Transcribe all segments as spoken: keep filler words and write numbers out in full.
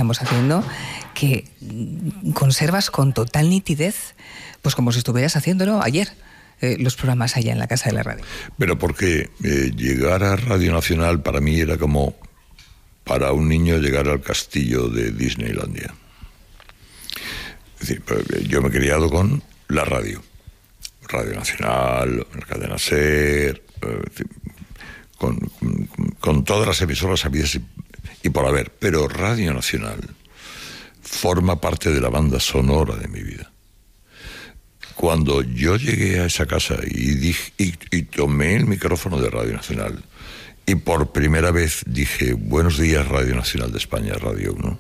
estamos haciendo, que conservas con total nitidez, pues como si estuvieras haciéndolo ayer, eh, los programas allá en la Casa de la Radio. Pero porque eh, llegar a Radio Nacional para mí era como para un niño llegar al castillo de Disneylandia. Es decir, yo me he criado con la radio. Radio Nacional, Cadena Ser, con, con todas las emisoras habidas y, y por haber. Pero Radio Nacional forma parte de la banda sonora de mi vida. Cuando yo llegué a esa casa y, dije, y, y tomé el micrófono de Radio Nacional y por primera vez dije, buenos días Radio Nacional de España, Radio uno,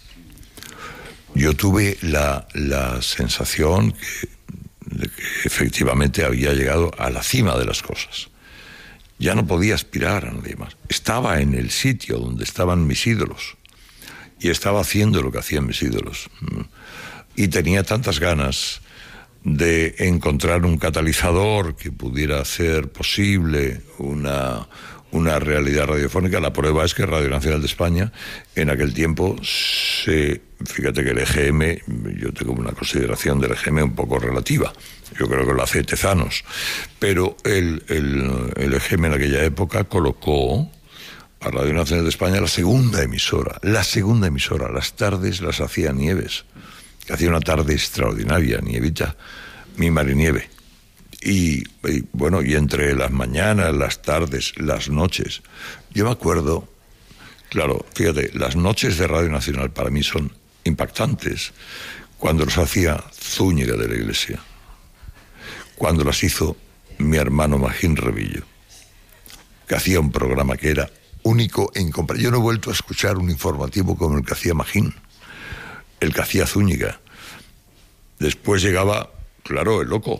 yo tuve la, la sensación que, de que efectivamente había llegado a la cima de las cosas. Ya no podía aspirar a nadie más. Estaba en el sitio donde estaban mis ídolos y estaba haciendo lo que hacían mis ídolos. Y tenía tantas ganas de encontrar un catalizador que pudiera hacer posible una, una realidad radiofónica. La prueba es que Radio Nacional de España, en aquel tiempo, se, fíjate que el E G M, yo tengo una consideración del E G M un poco relativa, yo creo que lo hace Tezanos, pero el, el, el E G M en aquella época colocó a Radio Nacional de España la segunda emisora, la segunda emisora, las tardes las hacía Nieves, que hacía una tarde extraordinaria, Nievita, mi Marinieve. Y, y bueno, y entre las mañanas, las tardes, las noches, yo me acuerdo, claro, fíjate, las noches de Radio Nacional para mí son impactantes, cuando los hacía Zúñiga de la Iglesia, cuando las hizo mi hermano Magín Revillo, que hacía un programa que era único e incomparable. Yo no he vuelto a escuchar un informativo como el que hacía Magín, el que hacía Zúñiga. Después llegaba, claro, el loco,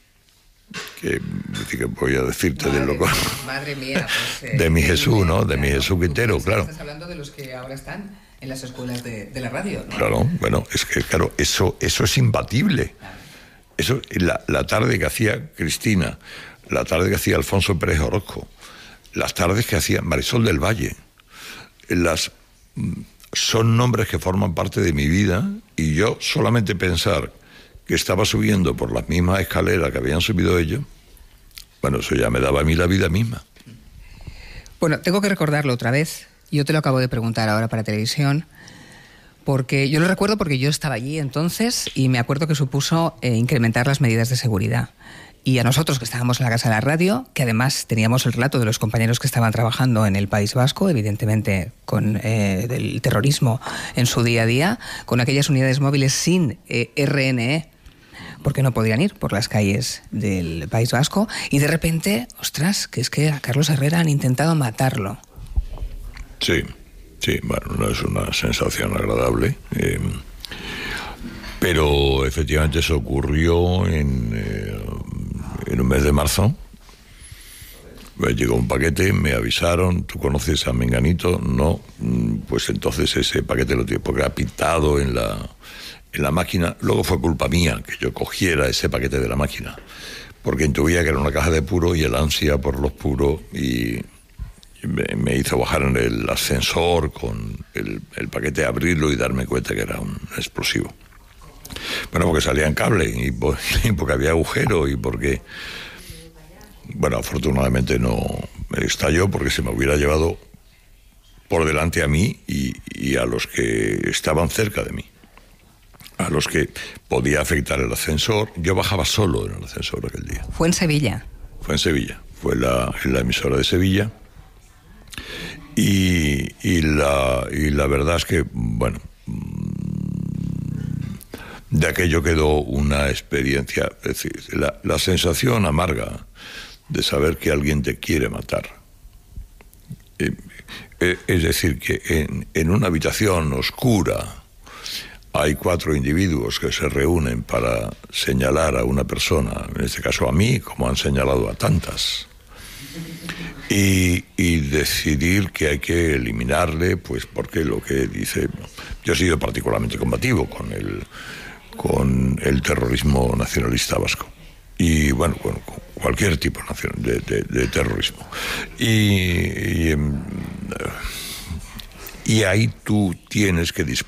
que, que voy a decirte madre, del loco. Madre mía. Pues, eh, de mi Jesús, ¿no? De claro, mi Jesús Quintero, claro. Estás hablando de los que ahora están en las escuelas de, de la radio, ¿no? Claro, bueno, es que, claro, eso, eso es imbatible. Claro. Eso, la, la tarde que hacía Cristina, la tarde que hacía Alfonso Pérez Orozco, las tardes que hacía Marisol del Valle, las... son nombres que forman parte de mi vida, y yo solamente pensar que estaba subiendo por las mismas escaleras que habían subido ellos, bueno, eso ya me daba a mí la vida misma. Bueno, tengo que recordarlo otra vez. Yo te lo acabo de preguntar ahora para televisión, porque yo lo recuerdo porque yo estaba allí entonces y me acuerdo que supuso eh, incrementar las medidas de seguridad. Y a nosotros que estábamos en la Casa de la Radio, que además teníamos el relato de los compañeros que estaban trabajando en el País Vasco, evidentemente con eh, el terrorismo en su día a día, con aquellas unidades móviles sin eh, R N E, porque no podían ir por las calles del País Vasco, y de repente, ostras, que es que a Carlos Herrera han intentado matarlo. Sí, sí, bueno, no es una sensación agradable, eh, pero efectivamente eso ocurrió en... Eh, en un mes de marzo. Llegó un paquete, me avisaron, ¿tú conoces a Menganito? No, pues entonces ese paquete lo tiene, porque ha pitado en la, en la máquina. Luego fue culpa mía que yo cogiera ese paquete de la máquina, porque intuía que era una caja de puro y el ansia por los puros, y me, me hizo bajar en el ascensor con el, el paquete, abrirlo y darme cuenta que era un explosivo. Bueno, porque salía en cable y porque había agujero y porque... Bueno, afortunadamente no estalló, porque se me hubiera llevado por delante a mí y, y a los que estaban cerca de mí, a los que podía afectar el ascensor. Yo bajaba solo en el ascensor aquel día. ¿Fue en Sevilla? Fue en Sevilla, fue la, en la emisora de Sevilla. Y, y, la, y la verdad es que, bueno... de aquello quedó una experiencia, es decir, la, la sensación amarga de saber que alguien te quiere matar. Eh, eh, es decir, que en, en una habitación oscura hay cuatro individuos que se reúnen para señalar a una persona, en este caso a mí, como han señalado a tantas, y, y decidir que hay que eliminarle, pues porque lo que dice... Yo he sido particularmente combativo con el... con el terrorismo nacionalista vasco. Y bueno, con cualquier tipo de, de, de terrorismo. Y, y, y ahí tú tienes que disponer